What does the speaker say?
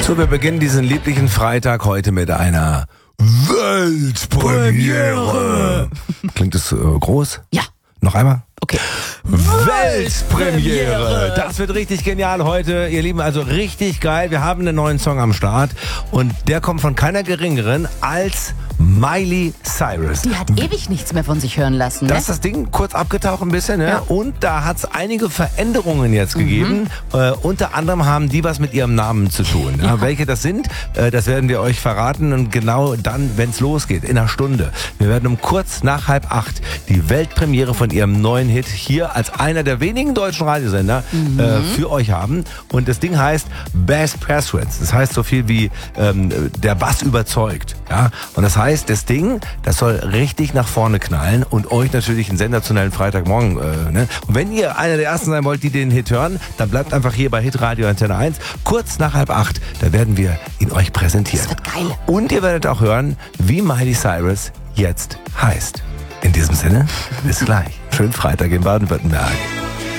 So, wir beginnen diesen lieblichen Freitag heute mit einer Weltpremiere. Klingt das groß? Ja. Noch einmal? Okay. Weltpremiere. Das wird richtig genial heute, ihr Lieben. Also richtig geil. Wir haben einen neuen Song am Start und der kommt von keiner geringeren als Miley Cyrus. Die hat ewig nichts mehr von sich hören lassen. Das ist das Ding, kurz abgetaucht ein bisschen. Ne? Ja. Und da hat es einige Veränderungen jetzt gegeben. Unter anderem haben die was mit ihrem Namen zu tun. Ja. Welche das sind, das werden wir euch verraten. Und genau dann, wenn es losgeht, in einer Stunde. Wir werden um kurz nach 7:30 die Weltpremiere von ihrem neuen Hit hier als einer der wenigen deutschen Radiosender für euch haben. Und das Ding heißt Bass Passwords. Das heißt so viel wie der Bass überzeugt. Ja? Und das heißt, das Ding, das soll richtig nach vorne knallen und euch natürlich einen sensationellen Freitagmorgen. Ne? Und wenn ihr einer der Ersten sein wollt, die den Hit hören, dann bleibt einfach hier bei Hitradio Antenne 1. Kurz nach 7:30, da werden wir ihn euch präsentieren. Das wird geil. Und ihr werdet auch hören, wie Miley Cyrus jetzt heißt. In diesem Sinne, bis gleich. Schönen Freitag in Baden-Württemberg.